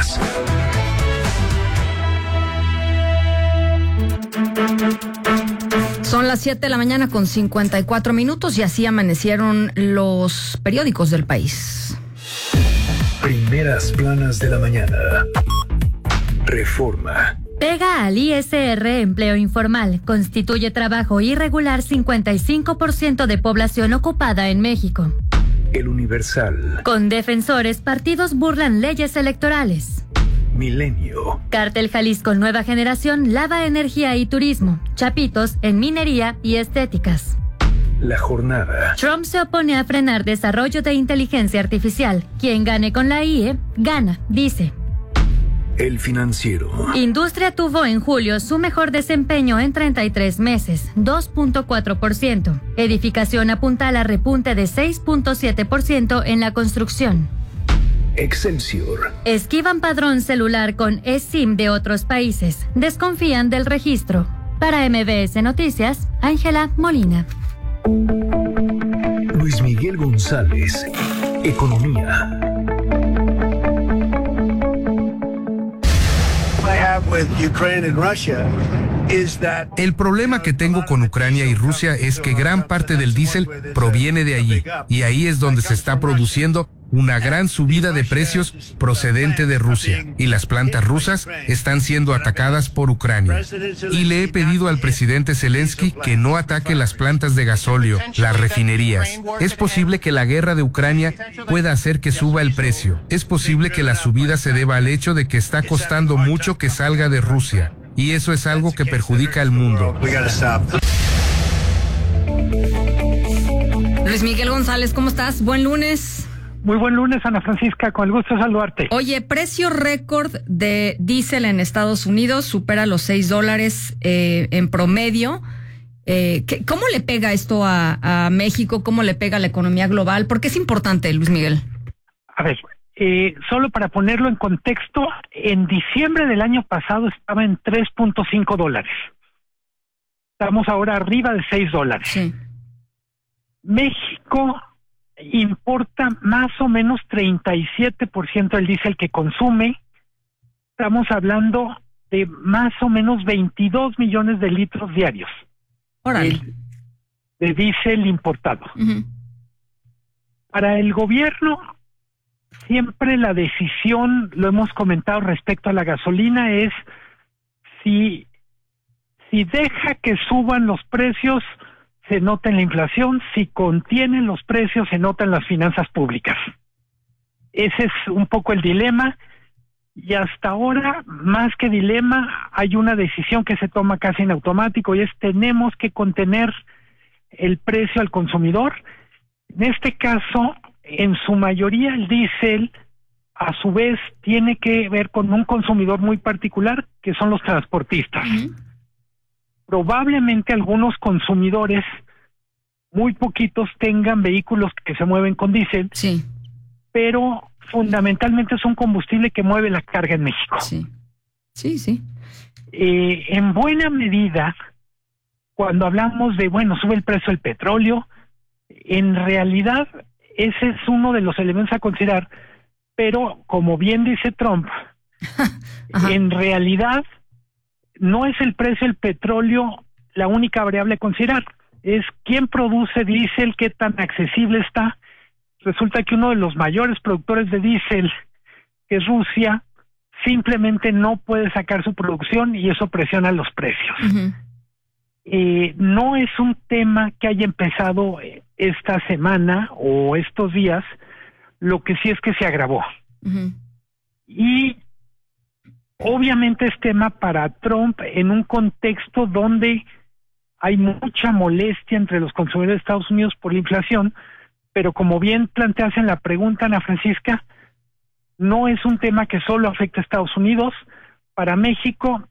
Noticias. Son las 7 de la mañana con 54 minutos y así amanecieron los periódicos del país. Primeras planas de la mañana. Reforma. Pega al ISR empleo informal. Constituye trabajo irregular 55% de población ocupada en México. El Universal. Con defensores, partidos burlan leyes electorales. Milenio. Cártel Jalisco Nueva Generación lava energía y turismo. Chapitos en minería y estéticas. La Jornada. Trump se opone a frenar desarrollo de inteligencia artificial. Quien gane con la IE, gana, dice. El Financiero. Industria tuvo en julio su mejor desempeño en 33 meses, 2.4%. Edificación apuntala repunte de 6.7% en la construcción. Excelsior. Esquivan padrón celular con eSIM de otros países. Desconfían del registro. Para MBS Noticias, Ángela Molina. Luis Miguel González. Economía. El problema que tengo con Ucrania y Rusia es que gran parte del diésel proviene de allí, y ahí es donde se está produciendo una gran subida de precios procedente de Rusia, y las plantas rusas están siendo atacadas por Ucrania. Y le he pedido al presidente Zelensky que no ataque las plantas de gasóleo, las refinerías. Es posible que la guerra de Ucrania pueda hacer que suba el precio. Es posible que la subida se deba al hecho de que está costando mucho que salga de Rusia, y eso es algo que perjudica al mundo. Luis Miguel González, ¿cómo estás? Buen lunes. Muy buen lunes, Ana Francisca, con el gusto de saludarte. Oye, precio récord de diésel en Estados Unidos, supera los $6 en promedio. ¿Cómo le pega esto a México? ¿Cómo le pega a la economía global? ¿Por qué es importante, Luis Miguel? A ver, solo para ponerlo en contexto, en diciembre del año pasado estaba en $3.5. Estamos ahora arriba de $6. Sí. México importa más o menos 37% del diésel que consume. Estamos hablando de más o menos 22 millones de litros diarios de diésel importado. Uh-huh. Para el gobierno, siempre la decisión, lo hemos comentado respecto a la gasolina, es si deja que suban los precios, se nota en la inflación; si contienen los precios, se nota en las finanzas públicas. Ese es un poco el dilema, y hasta ahora, más que dilema, hay una decisión que se toma casi en automático, y es: tenemos que contener el precio al consumidor. En este caso, en su mayoría, el diésel, a su vez, tiene que ver con un consumidor muy particular, que son los transportistas. Uh-huh. Probablemente algunos consumidores, muy poquitos, tengan vehículos que se mueven con diésel, Sí. pero fundamentalmente es un combustible que mueve la carga en México. Sí. Sí. En buena medida, cuando hablamos de, sube el precio del petróleo, en realidad ese es uno de los elementos a considerar, pero como bien dice Trump, en realidad no es el precio del petróleo la única variable a considerar, es quién produce diésel, qué tan accesible está. Resulta que uno de los mayores productores de diésel, que es Rusia, simplemente no puede sacar su producción, y eso presiona los precios. Uh-huh. No es un tema que haya empezado esta semana o estos días, lo que sí es que se agravó. Uh-huh. Y obviamente es tema para Trump en un contexto donde hay mucha molestia entre los consumidores de Estados Unidos por la inflación, pero como bien planteas en la pregunta, Ana Francisca, no es un tema que solo afecta a Estados Unidos. Para México,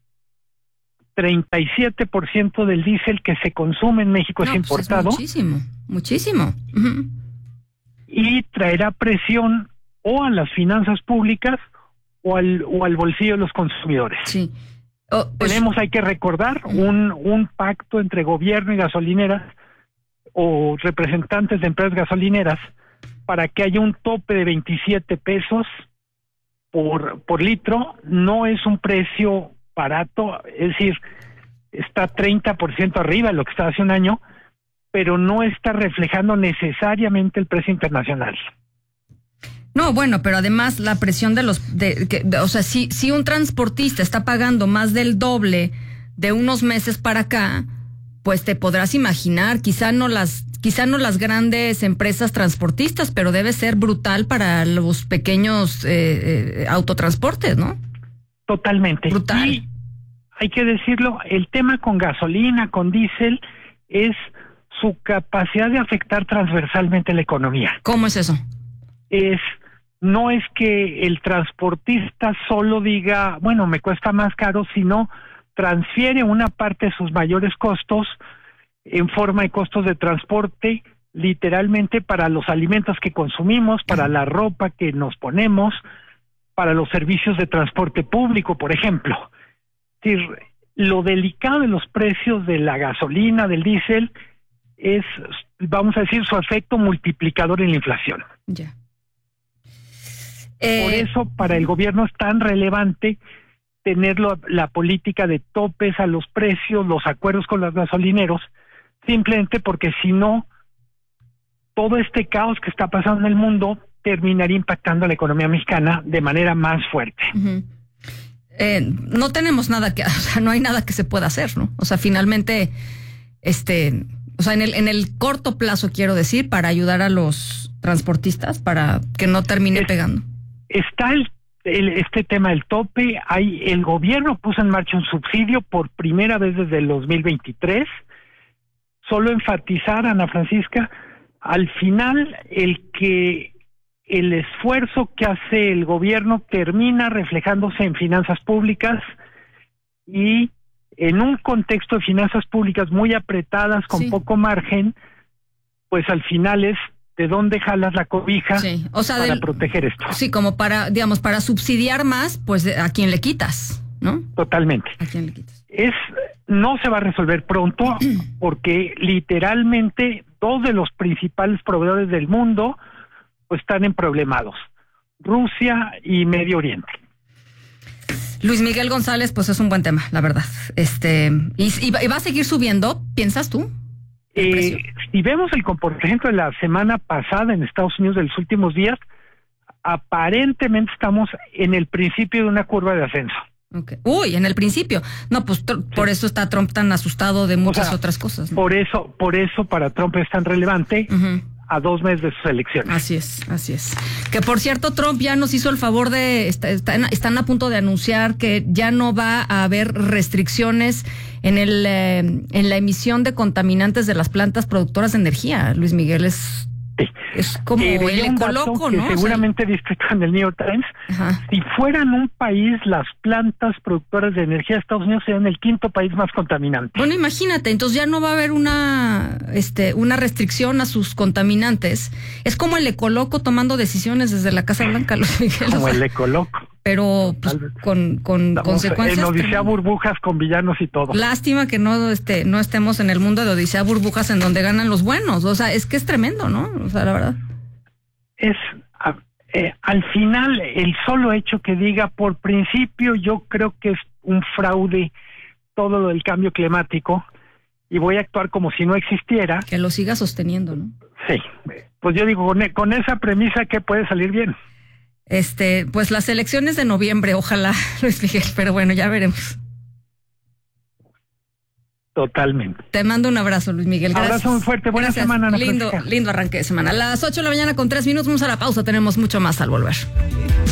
37% del diésel que se consume en México es importado. Pues es muchísimo. Uh-huh. Y traerá presión o a las finanzas públicas o al bolsillo de los consumidores. Sí. Hay que recordar, un pacto entre gobierno y gasolineras o representantes de empresas gasolineras para que haya un tope de 27 pesos por litro no es un precio barato, es decir, está 30% arriba de lo que estaba hace un año, pero no está reflejando necesariamente el precio internacional. No, bueno, pero además la presión o sea, si un transportista está pagando más del doble de unos meses para acá, pues te podrás imaginar, quizá no las grandes empresas transportistas, pero debe ser brutal para los pequeños autotransportes, ¿no? Totalmente. Brutal. Y hay que decirlo, el tema con gasolina, con diésel, es su capacidad de afectar transversalmente la economía. ¿Cómo es eso? No es que el transportista solo diga, bueno, me cuesta más caro, sino transfiere una parte de sus mayores costos en forma de costos de transporte, literalmente para los alimentos que consumimos, para la ropa que nos ponemos, para los servicios de transporte público, por ejemplo. Es decir, lo delicado de los precios de la gasolina, del diésel, es, vamos a decir, su efecto multiplicador en la inflación. Ya. Por eso para el gobierno es tan relevante tener la política de topes a los precios, los acuerdos con los gasolineros, simplemente porque si no, todo este caos que está pasando en el mundo terminaría impactando a la economía mexicana de manera más fuerte. Uh-huh. No tenemos nada o sea, no hay nada que se pueda hacer, ¿no? O sea, finalmente, o sea, en el corto plazo, quiero decir, para ayudar a los transportistas, para que no termine pegando. Está este tema del tope. El gobierno puso en marcha un subsidio por primera vez desde el 2023. Solo enfatizar, Ana Francisca, al final el esfuerzo que hace el gobierno termina reflejándose en finanzas públicas, y en un contexto de finanzas públicas muy apretadas, con poco margen, pues al final es de dónde jalas la cobija, o sea, para proteger esto. Sí, como para, digamos, para subsidiar más, pues a quién le quitas, ¿no? Totalmente. ¿A quién le quitas? No se va a resolver pronto, porque literalmente dos de los principales proveedores del mundo pues están emproblemados: Rusia y Medio Oriente. Luis Miguel González, pues es un buen tema, la verdad. ¿Y va a seguir subiendo, piensas tú? Si vemos el comportamiento de la semana pasada en Estados Unidos de los últimos días, aparentemente estamos en el principio de una curva de ascenso. Okay. Uy, en el principio. No, pues por eso está Trump tan asustado de muchas otras cosas, ¿no? Por eso para Trump es tan relevante. Uh-huh. A 2 meses de sus elecciones. Así es. Que por cierto, Trump ya nos hizo el favor de, están a punto de anunciar que ya no va a haber restricciones en la emisión de contaminantes de las plantas productoras de energía. Luis Miguel, es como el ecoloco, ¿no? Seguramente viste en el New York Times. Ajá. Si fueran un país, las plantas productoras de energía de Estados Unidos serían el 5º país más contaminante. Bueno, imagínate, entonces ya no va a haber una restricción a sus contaminantes. Es como el ecoloco tomando decisiones desde la Casa Blanca, Luis Miguel. Como el ecoloco. Pero pues, con consecuencias. En Odisea Burbujas con villanos y todo. Lástima que no estemos en el mundo de Odisea Burbujas, en donde ganan los buenos. O sea, es que es tremendo, ¿no? O sea, la verdad. Al final, el solo hecho que diga, por principio, yo creo que es un fraude todo lo del cambio climático, y voy a actuar como si no existiera. Que lo siga sosteniendo, ¿no? Sí. Pues yo digo, con esa premisa, ¿qué puede salir bien? Pues las elecciones de noviembre, ojalá, Luis Miguel, pero bueno, ya veremos. Totalmente. Te mando un abrazo, Luis Miguel. Gracias. Abrazo muy fuerte, buena semana. Lindo arranque de semana. A las 8 de la mañana con 3 minutos, vamos a la pausa, tenemos mucho más al volver.